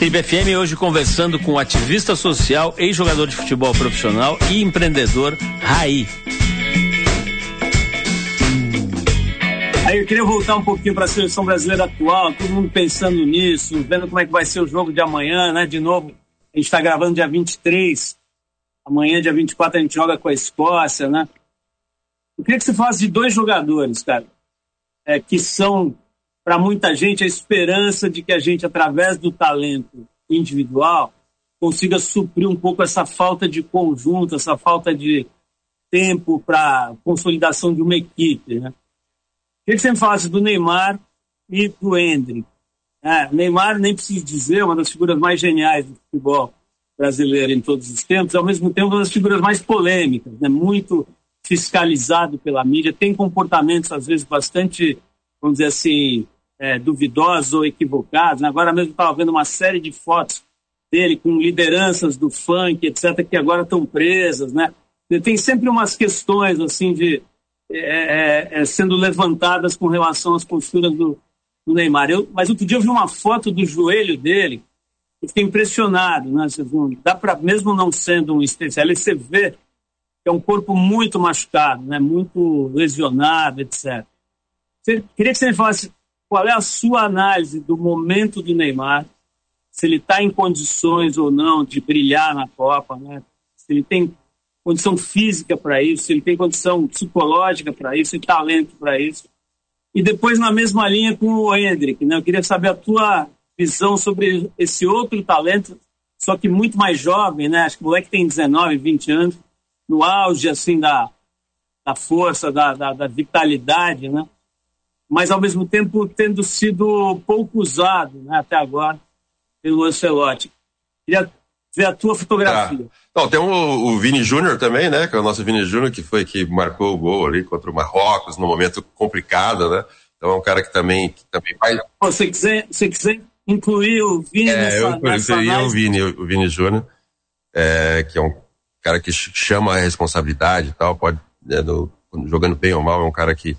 Trip FM hoje conversando com o ativista social, ex-jogador de futebol profissional e empreendedor Raí. Aí eu queria voltar um pouquinho para a seleção brasileira atual, todo mundo pensando nisso, vendo como é que vai ser o jogo de amanhã, né? De novo, a gente está gravando dia 23, amanhã, dia 24, a gente joga com a Escócia, né? Eu queria que você falasse de dois jogadores, cara, que são, para muita gente, a esperança de que a gente, através do talento individual, consiga suprir um pouco essa falta de conjunto, essa falta de tempo para consolidação de uma equipe, né? Queria que você me falasse do Neymar e do Endrick. O Neymar, nem preciso dizer, uma das figuras mais geniais do futebol brasileiro em todos os tempos, ao mesmo tempo uma das figuras mais polêmicas, né? Muito fiscalizado pela mídia, tem comportamentos às vezes bastante, vamos dizer assim, duvidosos ou equivocados, né? Agora mesmo estava vendo uma série de fotos dele com lideranças do funk, etc., que agora estão presas, né? Tem sempre umas questões assim de sendo levantadas com relação às posturas do Neymar. Mas outro dia eu vi uma foto do joelho dele, eu fiquei impressionado, né? Dá para, mesmo não sendo um especialista, você vê que é um corpo muito machucado, né? Muito lesionado, etc. Queria que você me falasse qual é a sua análise do momento do Neymar, se ele está em condições ou não de brilhar na Copa, né? Se ele tem condição física para isso, se ele tem condição psicológica para isso e talento para isso. E depois na mesma linha com o Endrick, né? Eu queria saber a tua visão sobre esse outro talento, só que muito mais jovem, né? Acho que o moleque tem 19, 20 anos, no auge assim da força, da vitalidade, né? Mas ao mesmo tempo tendo sido pouco usado, né, até agora pelo Ancelotti. Queria ver a tua fotografia. Não, tem o Vini Júnior também, né? Que é o nosso Vini Júnior, que foi que marcou o gol ali contra o Marrocos, num momento complicado, né? Então é um cara que também vai... Se você quiser incluir o Vini eu seria o Vini Júnior, que é um cara que chama a responsabilidade e tal, pode, jogando bem ou mal, é um cara que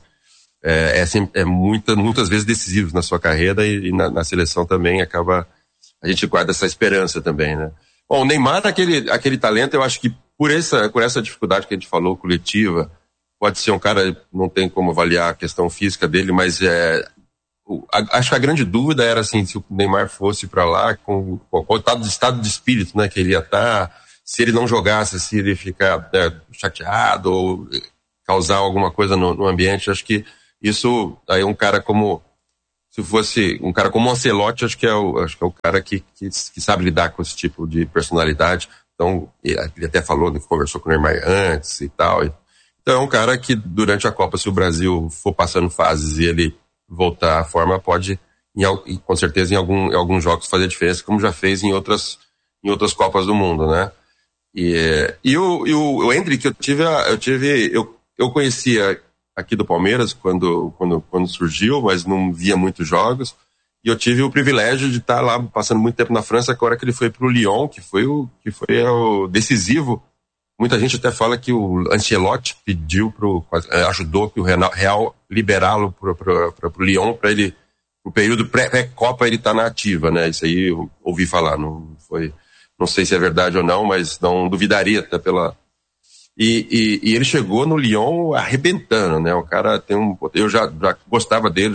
muitas vezes decisivo na sua carreira e na seleção também a gente guarda essa esperança também, né? Bom, o Neymar, aquele talento, eu acho que por essa dificuldade que a gente falou, coletiva, pode ser um cara, não tem como avaliar a questão física dele, mas acho que a grande dúvida era assim, se o Neymar fosse para lá com o estado de espírito, né, que ele ia estar, se ele não jogasse, se ele ficar chateado ou causar alguma coisa no ambiente. Acho que isso aí um cara como, se fosse um cara como o Ancelotti, acho que é o cara que sabe lidar com esse tipo de personalidade. Então, ele até falou, conversou com o Neymar antes e tal. Então é um cara que durante a Copa, se o Brasil for passando fases e ele voltar à forma, pode, com certeza, em alguns jogos fazer diferença, como já fez em outras Copas do Mundo, né? E o Endrick, eu conhecia aqui do Palmeiras quando surgiu, mas não via muitos jogos, e eu tive o privilégio de estar lá passando muito tempo na França, agora que ele foi pro Lyon, que foi o decisivo. Muita gente até fala que o Ancelotti ajudou que o Real liberá-lo pro Lyon, para ele, no período pré-Copa, ele tá na ativa, né? Isso aí eu ouvi falar, não sei se é verdade ou não, mas não duvidaria até pela... E ele chegou no Lyon arrebentando, né? O cara eu já gostava dele,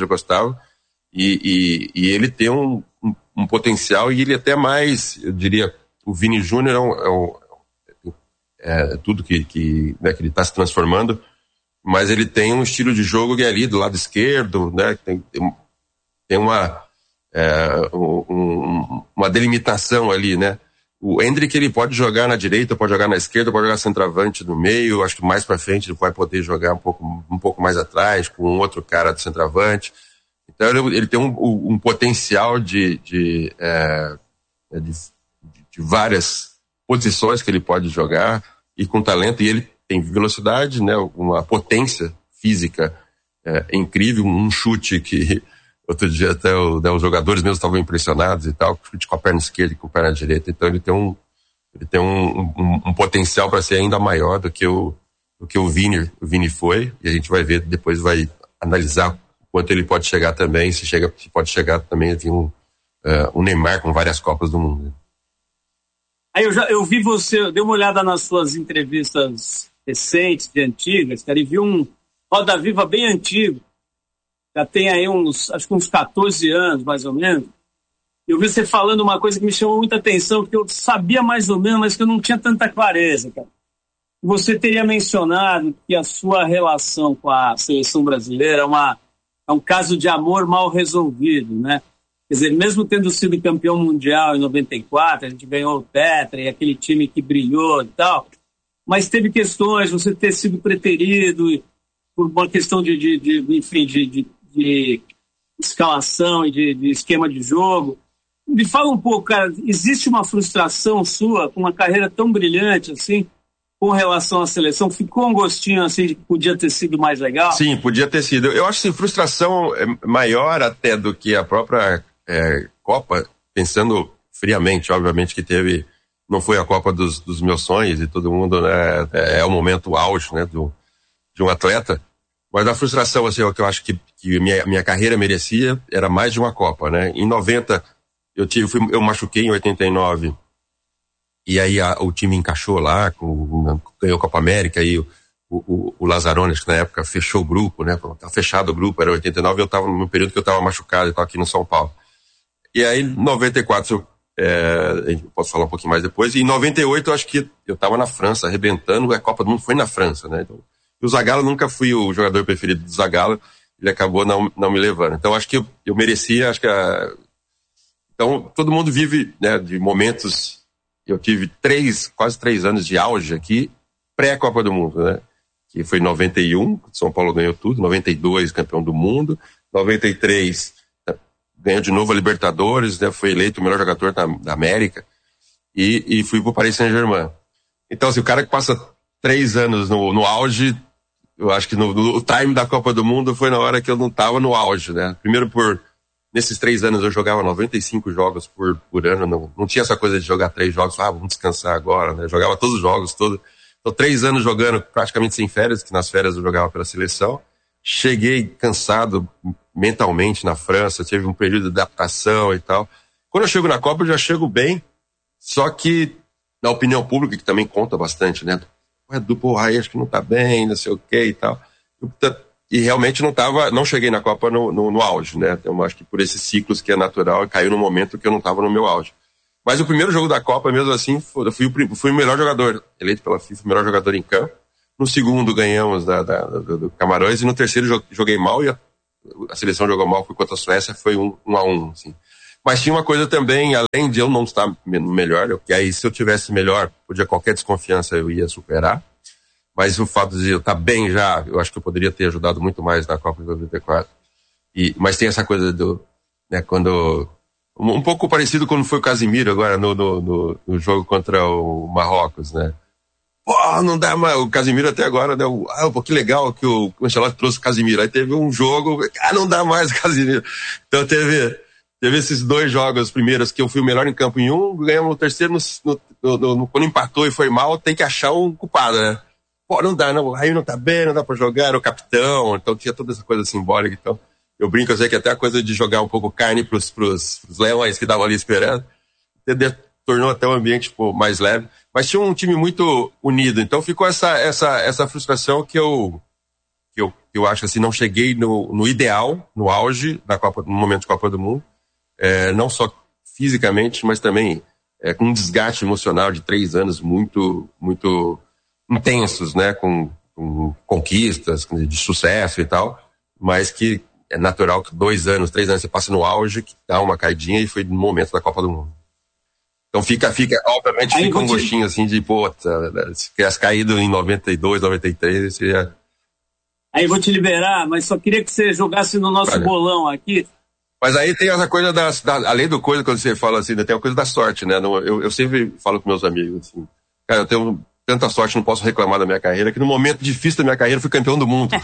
e ele tem um potencial, e ele até mais, eu diria, o Vini Júnior tudo que ele está se transformando, mas ele tem um estilo de jogo que é ali do lado esquerdo, né? Tem uma delimitação ali, né? O Endrick, ele pode jogar na direita, pode jogar na esquerda, pode jogar centroavante no meio. Acho que mais pra frente ele vai poder jogar um pouco mais atrás, com um outro cara de centroavante. Então ele tem um potencial de várias posições que ele pode jogar, e com talento, e ele tem velocidade, né? Uma potência física incrível, um chute que outro dia até os jogadores mesmo estavam impressionados e tal, chute com a perna esquerda e com a perna direita. Então ele tem um potencial para ser ainda maior do que o Vini foi, e a gente vai ver, depois vai analisar quanto ele pode chegar também, se pode chegar também a vir o Neymar com várias Copas do Mundo. Aí eu vi você, eu dei uma olhada nas suas entrevistas recentes, de antigas, cara, e vi um Roda Viva bem antigo, já tem aí acho que uns 14 anos, mais ou menos. Eu vi você falando uma coisa que me chamou muita atenção, que eu sabia mais ou menos, mas que eu não tinha tanta clareza, cara. Você teria mencionado que a sua relação com a seleção brasileira é um caso de amor mal resolvido, né? Quer dizer, mesmo tendo sido campeão mundial em 94, a gente ganhou o Tetra e aquele time que brilhou e tal, mas teve questões, você ter sido preterido por uma questão de escalação e de esquema de jogo. Me fala um pouco, cara, existe uma frustração sua com uma carreira tão brilhante assim, com relação à seleção? Ficou um gostinho assim de que podia ter sido mais legal? Sim, podia ter sido. Eu acho que frustração é maior até do que a própria Copa, pensando friamente, obviamente que não foi a Copa dos meus sonhos e todo mundo, né, é o momento auge, né, de um atleta, mas a frustração, assim, o que eu acho que minha carreira merecia era mais de uma Copa, né? Em 90 eu machuquei em 89 e aí o time encaixou lá, ganhou a Copa América e o Lazzaroni, que na época fechou o grupo, né? Tá fechado o grupo, era 89, eu estava no período que eu estava machucado, eu estava aqui no São Paulo. E aí, em 94, eu posso falar um pouquinho mais depois, e em 98 eu acho que eu estava na França, arrebentando, a Copa do Mundo foi na França, né? Então, e o Zagallo, nunca fui o jogador preferido do Zagallo, ele acabou não me levando. Então, acho que eu merecia, Então, todo mundo vive, né, de momentos. Eu tive quase 3 anos de auge aqui, pré-Copa do Mundo, né? Que foi em 91, São Paulo ganhou tudo, 92, campeão do mundo, 93, ganhou de novo a Libertadores, né? Foi eleito o melhor jogador da América, e fui pro Paris Saint-Germain. Então, assim, o cara que passa 3 anos no auge, eu acho que no time da Copa do Mundo foi na hora que eu não tava no auge, né? Primeiro nesses 3 anos eu jogava 95 jogos por ano, não tinha essa coisa de jogar 3 jogos, vamos descansar agora, né? Eu jogava todos os jogos, Então 3 anos jogando praticamente sem férias, que nas férias eu jogava pela seleção. Cheguei cansado mentalmente na França, tive um período de adaptação e tal. Quando eu chego na Copa eu já chego bem, só que na opinião pública, que também conta bastante, né? Raí, acho que não tá bem, não sei o que e tal. E realmente não cheguei na Copa no auge, né? Então, acho que por esses ciclos que é natural, caiu no momento que eu não estava no meu auge. Mas o primeiro jogo da Copa, mesmo assim, eu fui o melhor jogador, eleito pela FIFA, o melhor jogador em campo. No segundo, ganhamos do Camarões, e no terceiro joguei mal, e a seleção jogou mal, foi contra a Suécia, foi 1-1, assim. Mas tinha uma coisa também, além de eu não estar melhor, que aí se eu tivesse melhor, qualquer desconfiança eu ia superar. Mas o fato de eu estar bem já, eu acho que eu poderia ter ajudado muito mais na Copa de 94. Mas tem essa coisa né, quando... Um pouco parecido quando foi o Casemiro agora no jogo contra o Marrocos, né? Não dá mais. O Casemiro até agora, né? Que legal que o Ancelotti trouxe o Casemiro. Aí teve um jogo, não dá mais o Casemiro. Então teve esses 2 jogos primeiros que eu fui o melhor em campo em um, ganhamos o terceiro, quando empatou e foi mal, tem que achar um culpado, né? Não dá, não, o Raí não tá bem, não dá pra jogar, era o capitão, então tinha toda essa coisa simbólica, então eu brinco, eu sei que até a coisa de jogar um pouco carne pros leões que estavam ali esperando, tornou até o ambiente mais leve, mas tinha um time muito unido, então ficou essa frustração que eu acho assim, não cheguei no ideal, no auge da Copa, no momento de Copa do Mundo, não só fisicamente, mas também com um desgaste emocional de 3 anos muito, muito intensos, né, com conquistas, de sucesso e tal, mas que é natural que 2 anos, 3 anos você passa no auge, que dá uma caidinha, e foi no momento da Copa do Mundo. Então obviamente aí fica um gostinho assim de, se tivesse caído em 92, 93, seria... Aí vou te liberar, mas só queria que você jogasse no nosso bolão aqui. Mas aí tem essa coisa além do coisa, quando você fala assim, tem a coisa da sorte, né? Eu sempre falo com meus amigos assim, cara, eu tenho tanta sorte, não posso reclamar da minha carreira, que no momento difícil da minha carreira eu fui campeão do mundo.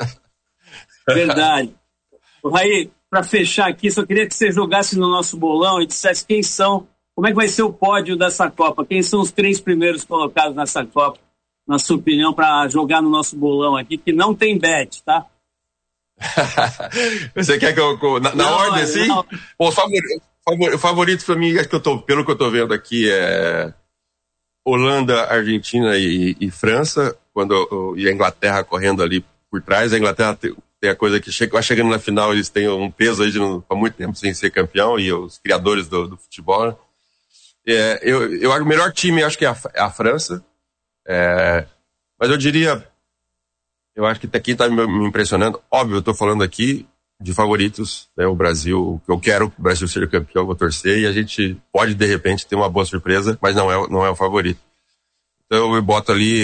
Verdade. Raí, para fechar aqui, só queria que você jogasse no nosso bolão e dissesse como é que vai ser o pódio dessa Copa, quem são os 3 primeiros colocados nessa Copa, na sua opinião, para jogar no nosso bolão aqui, que não tem bet, tá? Você quer que eu na ordem assim? O favorito para mim, acho que pelo que eu tô vendo aqui, é Holanda, Argentina e França, e a Inglaterra correndo ali por trás. A Inglaterra tem a coisa que vai chegando na final, eles têm um peso aí há muito tempo sem ser campeão, e os criadores do futebol. Eu acho o melhor time, acho que é a França. Mas eu diria, eu acho que aqui está me impressionando. Óbvio, eu estou falando aqui de favoritos, né? O Brasil, eu quero que o Brasil seja campeão, vou torcer, e a gente pode de repente ter uma boa surpresa, mas não é o favorito. Então eu boto ali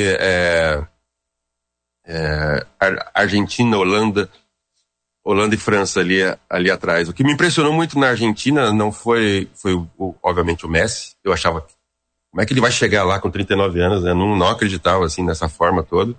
Argentina, Holanda e França ali atrás. O que me impressionou muito na Argentina não foi obviamente o Messi. Eu achava, como é que ele vai chegar lá com 39 anos, né? Não acreditava assim nessa forma toda.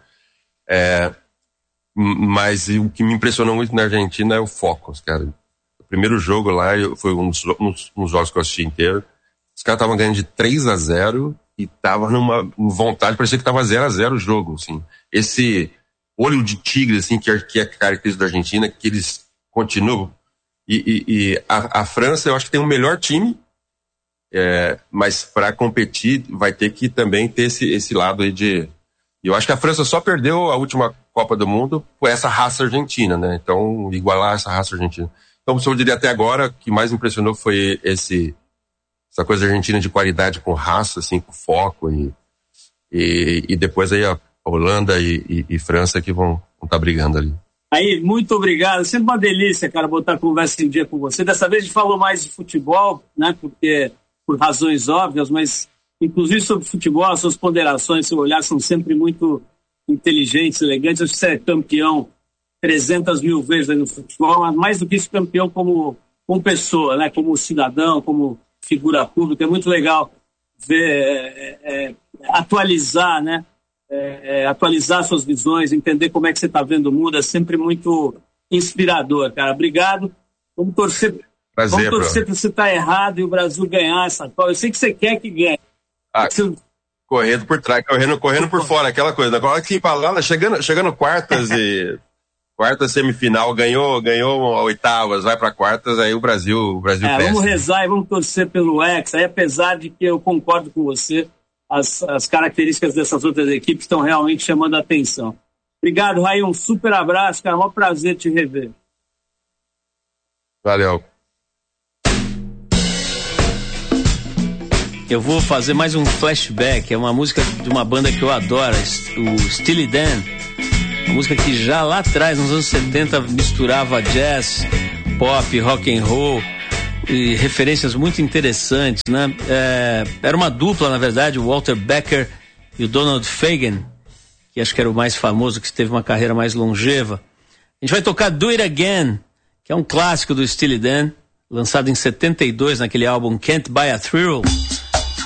Mas o que me impressionou muito na Argentina é o foco, cara. O primeiro jogo lá foi um dos jogos que eu assisti inteiro. Os caras estavam ganhando de 3-0 e tava numa vontade, parecia que tava 0-0 o jogo, assim. Esse olho de tigre, assim, que é característico da Argentina, que eles continuam. E a França, eu acho que tem o melhor time, mas para competir vai ter que também ter esse lado aí de... Eu acho que a França só perdeu a última Copa do Mundo por essa raça argentina, né? Então, igualar essa raça argentina. Então, eu diria até agora, o que mais impressionou foi essa coisa argentina de qualidade com raça, assim, com foco. E depois aí a Holanda e França que vão estar brigando ali. Aí, muito obrigado. Sempre uma delícia, cara, botar a conversa em dia com você. Dessa vez a gente falou mais de futebol, né? Por razões óbvias, mas... Inclusive sobre futebol, as suas ponderações, seu olhar são sempre muito inteligentes, elegantes. Acho que você é campeão 300 mil vezes aí no futebol, mas mais do que isso, campeão como pessoa, né? Como cidadão, como figura pública. É muito legal ver, atualizar, né? Atualizar suas visões, entender como é que você está vendo o mundo. É sempre muito inspirador, cara. Obrigado. Vamos torcer para você estar errado e o Brasil ganhar essa Copa. Eu sei que você quer que ganhe. Correndo por trás, correndo por fora, aquela coisa. Agora que lá, chegando quartas semifinal, ganhou oitavas, vai para quartas, aí o Brasil cresce. Vamos rezar e vamos torcer pelo Hexa. Aí, apesar de que eu concordo com você, as características dessas outras equipes estão realmente chamando a atenção. Obrigado, Raí, um super abraço, cara, é um prazer te rever. Valeu. Eu vou fazer mais um flashback. É uma música de uma banda que eu adoro, o Steely Dan. Uma música que já lá atrás, nos anos 70, misturava jazz, pop, rock and roll e referências muito interessantes, né? Era uma dupla, na verdade, o Walter Becker e o Donald Fagen, que acho que era o mais famoso, que teve uma carreira mais longeva. A gente vai tocar Do It Again, que é um clássico do Steely Dan, lançado em 72 naquele álbum Can't Buy a Thrill.